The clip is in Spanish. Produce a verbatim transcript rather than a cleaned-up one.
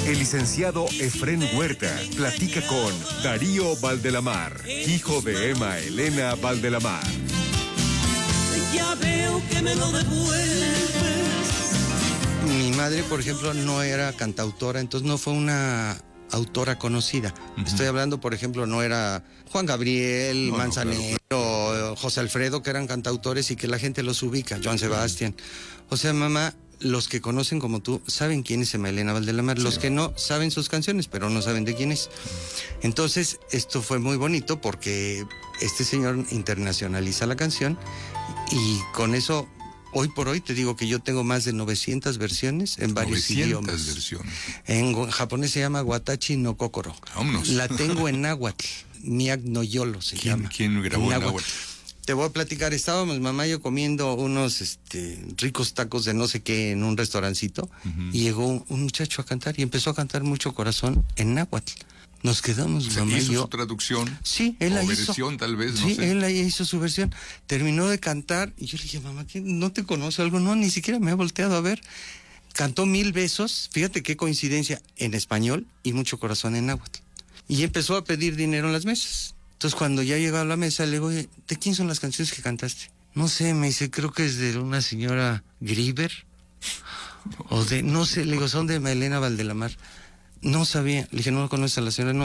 El licenciado Efrén Huerta platica con Darío Valdelamar, hijo de Emma Elena Valdelamar. Ya veo que me lo devuelves. Mi madre, por ejemplo, no era cantautora, entonces no fue una autora conocida. Uh-huh. Estoy hablando, por ejemplo, no era Juan Gabriel, no, Manzanero, no, claro, claro. José Alfredo, que eran cantautores y que la gente los ubica, Joan Sebastián. Uh-huh. O sea, mamá, los que conocen como tú saben quién es Emma Elena Valdelamar, sí. Los que no saben sus canciones, pero no saben de quién es. Entonces, esto fue muy bonito porque este señor internacionaliza la canción y con eso, hoy por hoy te digo que yo tengo más de novecientas versiones en varios idiomas. novecientas versiones. En japonés se llama Watachi no Kokoro. Vámonos. La tengo en náhuatl, Miak no Yolo se ¿Quién, llama. ¿Quién grabó en náhuatl? Te voy a platicar, estábamos mamá y yo comiendo unos este, ricos tacos de no sé qué en un restaurancito, uh-huh. Y llegó un, un muchacho a cantar y empezó a cantar Mucho Corazón en náhuatl. Nos quedamos, o sea, mamá ¿hizo y yo. su traducción? Sí, él la o hizo. versión, tal vez, no sí, sé. él la hizo su versión. Terminó de cantar y yo le dije, mamá, ¿qué? ¿No te conoce algo? No, ni siquiera me ha volteado a ver. Cantó Mil Besos, fíjate qué coincidencia, en español y Mucho Corazón en náhuatl. Y empezó a pedir dinero en las mesas. Entonces, cuando ya llegó a la mesa, le digo, ¿de quién son las canciones que cantaste? No sé, me dice, creo que es de una señora Grieber. O de, no sé, le digo, son de Emma Elena Valdelamar. No sabía, le dije, no conoces a la señora, no,